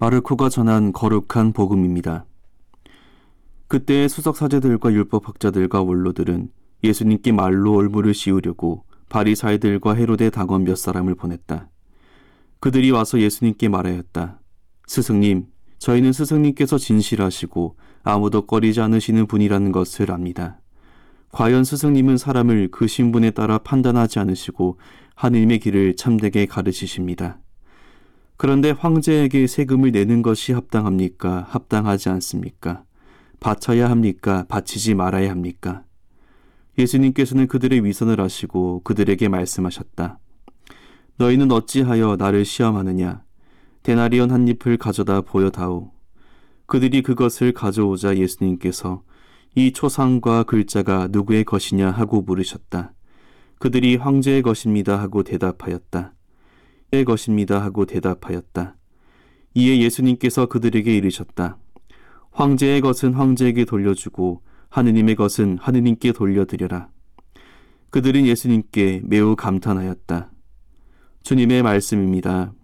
마르코가 전한 거룩한 복음입니다. 그때의 수석사제들과 율법학자들과 원로들은 예수님께 말로 얼굴을 씌우려고 바리사이들과 헤로데 당원 몇 사람을 보냈다. 그들이 와서 예수님께 말하였다. 스승님, 저희는 스승님께서 진실하시고 아무도 꺼리지 않으시는 분이라는 것을 압니다. 과연 스승님은 사람을 그 신분에 따라 판단하지 않으시고 하느님의 길을 참되게 가르치십니다. 그런데 황제에게 세금을 내는 것이 합당합니까? 합당하지 않습니까? 바쳐야 합니까? 바치지 말아야 합니까? 예수님께서는 그들의 위선을 아시고 그들에게 말씀하셨다. 너희는 어찌하여 나를 시험하느냐? 데나리온 한 잎을 가져다 보여다오. 그들이 그것을 가져오자 예수님께서 이 초상과 글자가 누구의 것이냐 하고 물으셨다. 그들이 황제의 것입니다 하고 대답하였다. 의 것입니다 하고 대답하였다. 이에 예수님께서 그들에게 이르셨다. 황제의 것은 황제에게 돌려주고 하느님의 것은 하느님께 돌려드려라. 그들은 예수님께 매우 감탄하였다. 주님의 말씀입니다.